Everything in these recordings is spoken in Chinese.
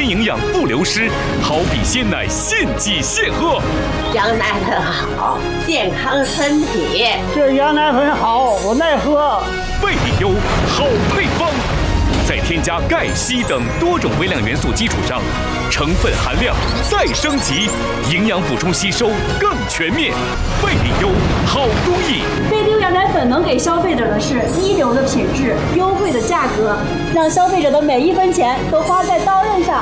营养不流失，好比鲜奶现挤现喝。 羊奶粉好，健康身体。 这羊奶粉好，我爱喝。 贝利优好配方，在添加钙、硒等多种微量元素基础上，成分含量再升级，营养补充吸收更全面。贝利优好工艺。 贝利优羊奶粉能给消费者的是一流的品质、优惠的价格，让消费者的每一分钱都花在刀刃上。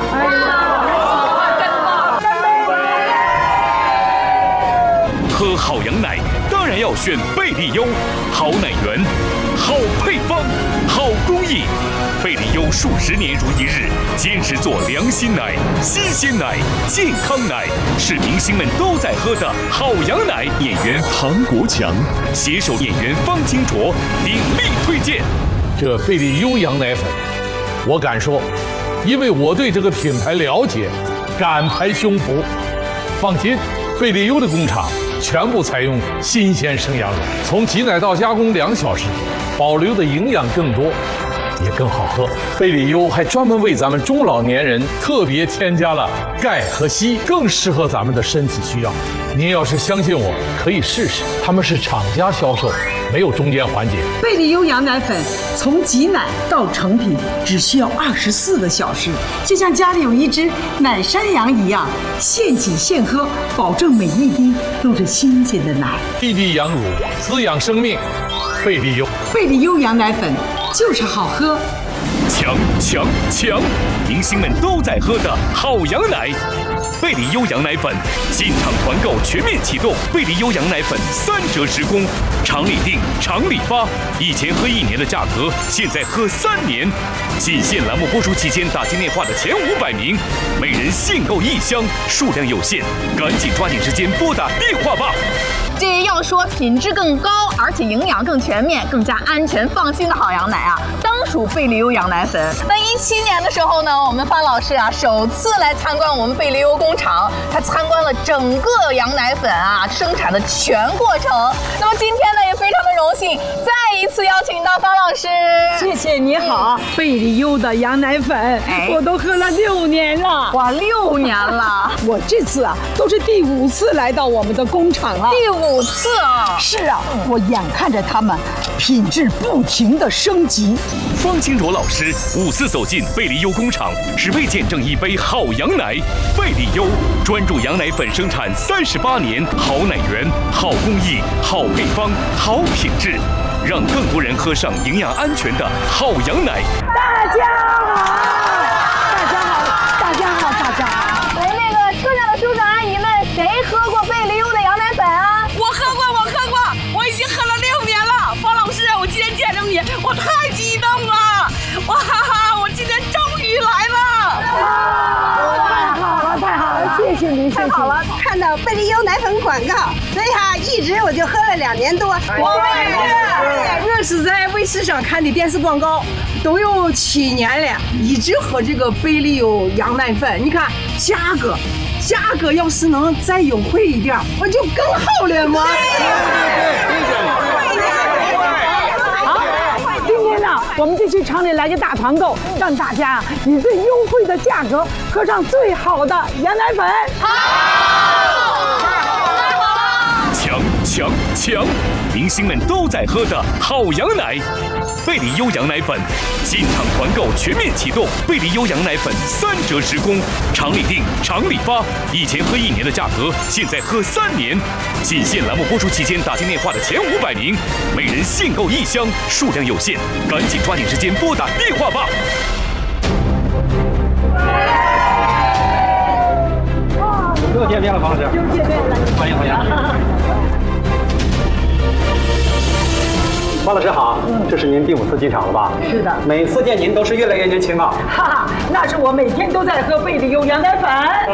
喝好羊奶当然要选贝利优，好奶源，好配方，好工艺。贝利优数十年如一日，坚持做良心奶、新鲜奶、健康奶，是明星们都在喝的好羊奶。演员唐国强携手演员方清卓鼎力推荐。 这贝利优羊奶粉，我敢说，因为我对这个品牌了解，敢拍胸脯。放心，贝利优的工厂全部采用新鲜生羊肉，从挤奶到加工2小时，保留的营养更多，也更好喝。贝利优还专门为咱们中老年人特别添加了钙和硒，更适合咱们的身体需要。您要是相信我，可以试试，他们是厂家销售，没有中间环节。 贝利优羊奶粉从挤奶到成品只需要24个小时，就像家里有一只奶山羊一样，现挤现喝，保证每一滴都是新鲜的奶。 滴滴羊乳，滋养生命。贝利优， 贝利优羊奶粉就是好喝。 强强强！明星们都在喝的好羊奶。贝利优羊奶粉进场团购全面启动，贝利优羊奶粉3折10供，厂里订，厂里发。以前喝1年的价格，现在喝3年。仅限栏目播出期间打进电话的前500名，每人限购1箱，数量有限，赶紧抓紧时间拨打电话吧。 这要说品质更高，而且营养更全面、更加安全放心的好羊奶啊，当属贝利优羊奶粉。那17年的时候呢，我们方老师啊首次来参观我们贝利优工厂，他参观了整个羊奶粉啊生产的全过程。那么今天呢，也非常的荣幸，再一次邀请到方老师。 谢谢你好，贝利优的羊奶粉，我都喝了6年了。 哇，6年了！ 我这次啊都是第5次来到我们的工厂了。 第5次啊！ 是啊，我眼看着他们品质不停的升级。 方清卓老师5次走进贝利优工厂，只为见证一杯好羊奶。贝利优专注羊奶粉生产38年，好奶源、好工艺、好配方、好品质，让更多人喝上营养安全的好羊奶。 大家好，大家好，大家好，大家好！ 哎，那个车上的叔叔阿姨们，谁喝过贝利优的羊奶粉啊？ 我喝过，我已经喝了6年了。方老师，我今天见着你，我太激动了！哇哈哈，我今天终于来了！ 太好了，谢谢您， 太好了！看到贝利优奶粉广告，所以哈，一直我就喝了2年多。 我是在卫视上看的电视广告，都有7年了，一直喝这个贝利优羊奶粉。你看价格要是能再优惠一点，我就更好了嘛。 今天呢，我们就去厂里来个大团购，让大家以最优惠的价格喝上最好的羊奶粉。 强强强！明星们都在喝的好羊奶。贝利优羊奶粉进场团购全面启动，贝利优羊奶粉3折10供，厂里订，厂里发。以前喝1年的价格，现在喝3年。仅限栏目播出期间打进电话的前500名，每人限购1箱，数量有限，赶紧抓紧时间拨打电话吧。 又见面了，方老师。 又见面了， 欢迎欢迎。方老师好，这是您第5次进场了吧？ 是的， 每次见您都是越来越年轻啊！ 哈哈，那是我每天都在喝贝利优羊奶粉。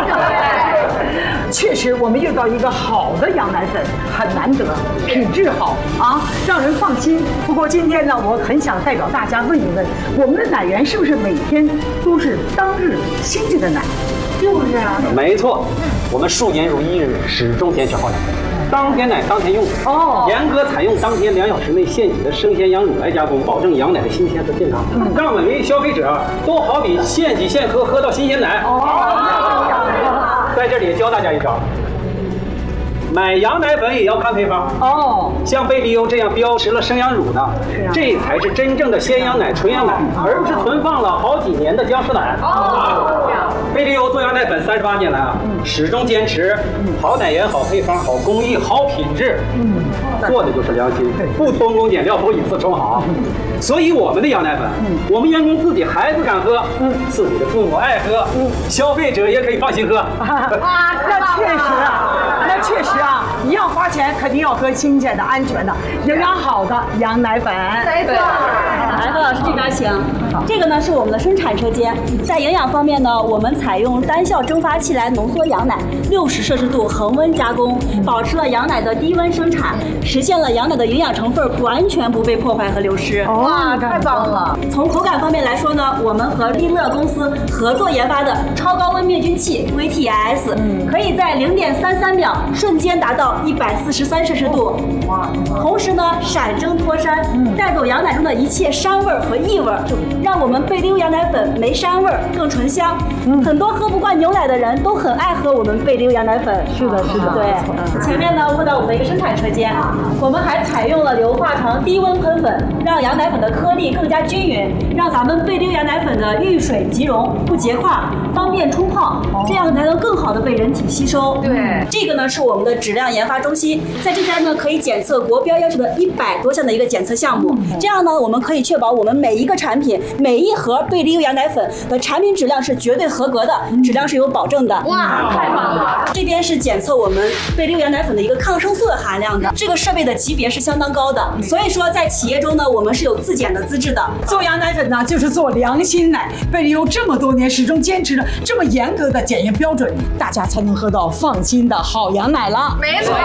确实，我们遇到一个好的羊奶粉很难得，品质好啊，让人放心。不过今天呢，我很想代表大家问一问，我们的奶源是不是每天都是当日新鲜的奶？就是啊， 没错，我们数年如一日，始终坚持好奶。 当天奶当天用。严格采用当天2小时内现挤的生鲜羊乳来加工，保证羊奶的新鲜和健康，让每位消费者都好比现挤现喝，喝到新鲜奶。在这里教大家一招。买羊奶粉也要看配方像贝利优这样标识了生羊乳的，这才是真正的鲜羊奶、纯羊奶，而不是存放了好几年的僵尸奶。贝利优做羊奶粉38年来啊，始终坚持好奶源、好配方、好工艺、好品质，做的就是良心，不偷工减料，不以次充好。所以我们的羊奶粉，我们员工自己孩子敢喝，自己的父母爱喝，消费者也可以放心喝。 那确实啊，你要花钱，肯定要喝新鲜的、安全的、营养好的羊奶粉。 没错。来，何老师这边请。这个呢是我们的生产车间，在营养方面呢，我们采用单效蒸发器来浓缩羊奶，60摄氏度恒温加工，保持了羊奶的低温生产，实现了羊奶的营养成分完全不被破坏和流失。 哇，太棒了！ 从口感方面来说呢，我们和利乐公司合作研发的超高温灭菌器 VTS，可以在0.33秒瞬间达到143摄氏度，同时呢闪蒸脱膻，带走羊奶中的一切膻味和异味，让我们贝利优羊奶粉没膻味更醇香。很多喝不惯牛奶的人都很爱喝我们贝利优羊奶粉。 是的，是的。 对，前面呢问到我们的一个生产车间，我们还采用了硫化糖低温喷粉，让羊奶粉的颗粒更加均匀，让咱们贝利优羊奶粉的遇水即溶，不结块，方便冲泡，这样才能更好的被人体吸收。 对， 这个呢是我们的质量研发中心，在这边呢可以检测国标要求的100多项的一个检测项目，这样呢我们可以确保我们每一个产品、每一盒贝利优羊奶粉的产品质量是绝对合格的，质量是有保证的。 哇，太棒了！ 这边是检测我们贝利优羊奶粉的一个抗生素的含量的，这个设备的级别是相当高的，所以说在企业中呢，我们是有自检的资质的。 做羊奶粉呢，就是做良心奶。贝利优这么多年始终坚持着这么严格的检验标准，大家才能喝到放心的好羊奶了。 没错。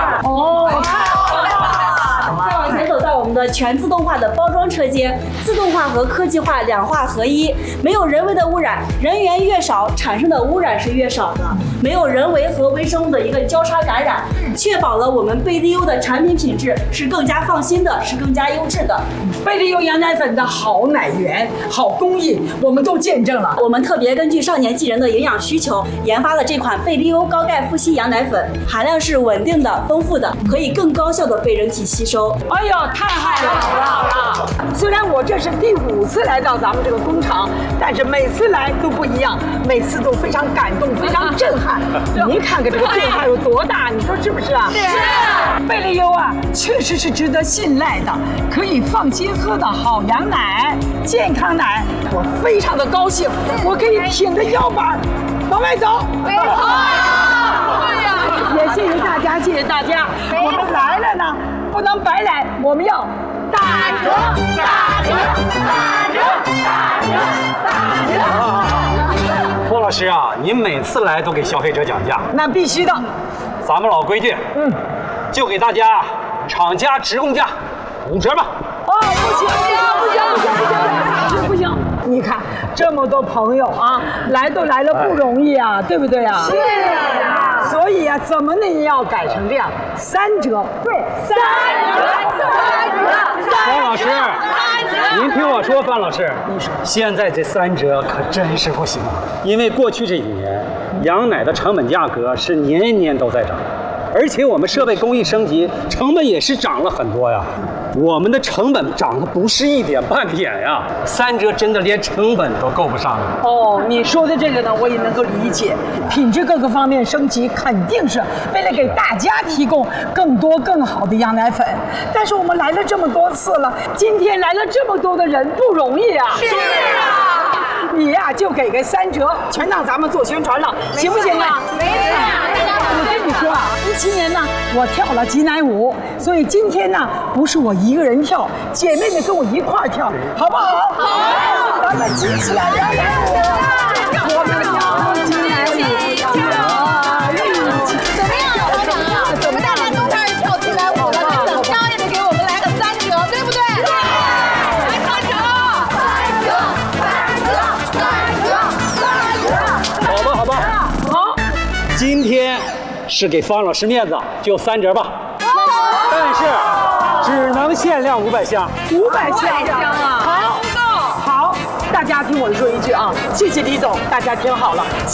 再往前走到我们的全自动化的包装车间，自动化和科技化2化合一，没有人为的污染，人员越少，产生的污染是越少的，没有人为和微生物的一个交叉感染，确保了我们贝利优的产品品质是更加放心的，是更加优质的。 贝利优羊奶粉的好奶源、好工艺，我们都见证了。 我们特别根据少年期人的营养需求，研发了这款贝利优高钙富硒羊奶粉，含量是稳定的、丰富的，可以更高效的被人体吸收。 哎呦，太好了！虽然我这是第5次来到咱们这个工厂，但是每次来都不一样，每次都非常感动，非常震撼。您看看这个变化有多大，你说是不是啊？是。贝利优啊，确实是值得信赖的，可以放心喝的好羊奶、健康奶。我非常的高兴，我可以挺着腰板往外走。也谢谢大家，谢谢大家。我们来了呢，不能白来，我们要打折，打折，打折，打折，打折。 霍老师啊，您每次来都给消费者讲价， 那必须的。 咱们老规矩，就给大家厂家直供价5折吧。 不行！你看这么多朋友啊，来都来了不容易啊，对不对啊？是啊。所以啊，怎么呢也要改成这样，3折。对，3折。 方老师，您听我说，范老师，现在这3折可真是不行，因为过去这几年，羊奶的成本价格是年年都在涨。而且我们设备工艺升级，成本也是涨了很多呀。我们的成本涨的不是一点半点呀，3折真的连成本都够不上了。 哦，你说的这个呢，我也能够理解，品质各个方面升级，肯定是为了给大家提供更多更好的羊奶粉。但是我们来了这么多次了，今天来了这么多的人，不容易啊。是啊。你呀，就给个3折，全当咱们做宣传了，行不行啊？没事。我跟你说啊，17年呢，我跳了挤奶舞，所以今天呢，不是我一个人跳，姐妹们跟我一块儿跳，好不好？好，咱们挤起来摇奶舞，我们跳挤奶舞， 怎么样，老板啊？怎么大家都开始跳挤奶舞了？那怎么着也得给我们来个3折，对不对？来3折，3折，3折，3折，3折。 好吧。好，今天是给方老师面子，就3折吧。但是只能限量500箱。 500箱啊！好，大家听我说一句啊，谢谢李总，大家听好了。